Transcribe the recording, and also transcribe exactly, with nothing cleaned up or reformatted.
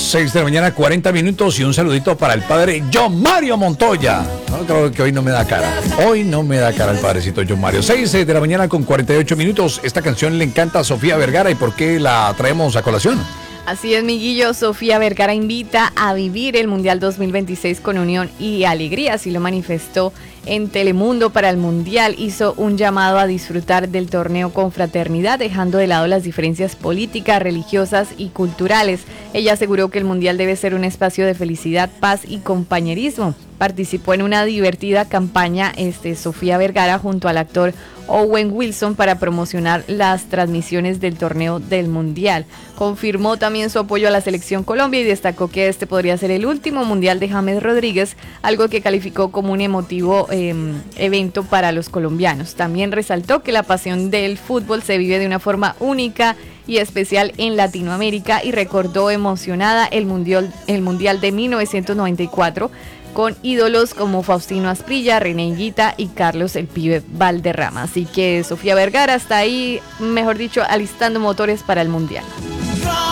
seis de la mañana, cuarenta minutos, y un saludito para el padre John Mario Montoya. No, creo que hoy no me da cara. Hoy no me da cara el padrecito John Mario. seis de la mañana con cuarenta y ocho minutos. Esta canción le encanta a Sofía Vergara. ¿Y por qué la traemos a colación? Así es, Miguillo. Sofía Vergara invita a vivir el Mundial dos mil veintiséis con unión y alegría. Así lo manifestó en Telemundo para el Mundial. Hizo un llamado a disfrutar del torneo con fraternidad, dejando de lado las diferencias políticas, religiosas y culturales. Ella aseguró que el Mundial debe ser un espacio de felicidad, paz y compañerismo. Participó en una divertida campaña este, Sofía Vergara junto al actor Owen Wilson para promocionar las transmisiones del torneo del Mundial. Confirmó también su apoyo a la selección Colombia y destacó que este podría ser el último Mundial de James Rodríguez, algo que calificó como un emotivo eh, evento para los colombianos. También resaltó que la pasión del fútbol se vive de una forma única y especial en Latinoamérica, y recordó emocionada el Mundial, el mundial de mil novecientos noventa y cuatro con ídolos como Faustino Asprilla, René Higuita y Carlos el Pibe Valderrama. Así que Sofía Vergara está ahí, mejor dicho, alistando motores para el Mundial.